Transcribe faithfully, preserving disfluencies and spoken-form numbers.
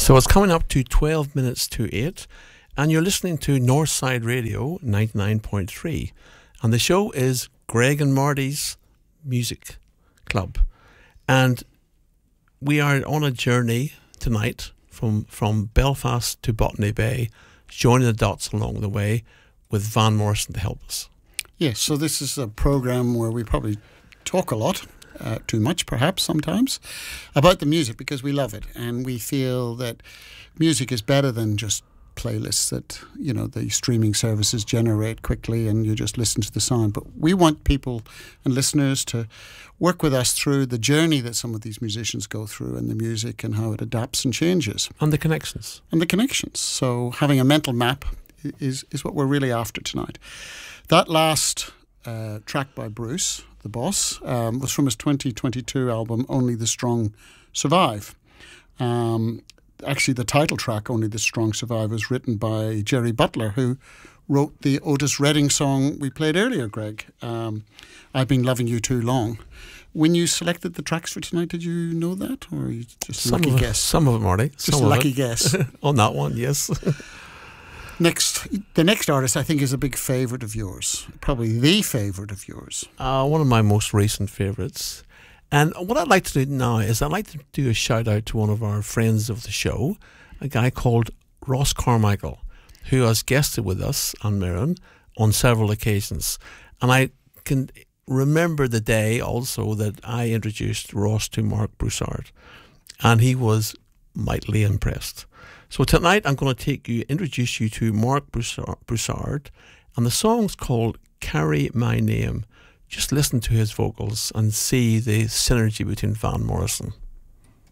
So it's coming up to twelve minutes to eight, and you're listening to Northside Radio ninety-nine point three. And the show is Greg and Marty's Music Club. And we are on a journey tonight from, from Belfast to Botany Bay, joining the dots along the way with Van Morrison to help us. Yes, so this is a programme where we probably talk a lot. Uh, too much perhaps sometimes about the music because we love it and we feel that music is better than just playlists that, you know, the streaming services generate quickly and you just listen to the sound. But we want people and listeners to work with us through the journey that some of these musicians go through and the music and how it adapts and changes. And the connections. And the connections. So having a mental map is, is what we're really after tonight. That last uh, track by Bruce, the boss, um, was from his twenty twenty-two album Only the Strong Survive. Um, actually, the title track, Only the Strong Survive, was written by Jerry Butler, who wrote the Otis Redding song we played earlier, Greg. Um, I've Been Loving You Too Long. When you selected the tracks for tonight, did you know that? Or are you just a some lucky of guess? It, some of it, Marty. Just some a lucky it. guess. On that one, yes. Next, the next artist I think is a big favourite of yours, probably the favourite of yours. Uh, one of my most recent favourites. And what I'd like to do now is I'd like to do a shout out to one of our friends of the show, a guy called Ross Carmichael, who has guested with us on Mirren on several occasions. And I can remember the day also that I introduced Ross to Mark Broussard, and he was mightily impressed. So tonight I'm going to take you, introduce you to Mark Broussard, and the song's called Carry My Name. Just listen to his vocals and see the synergy between Van Morrison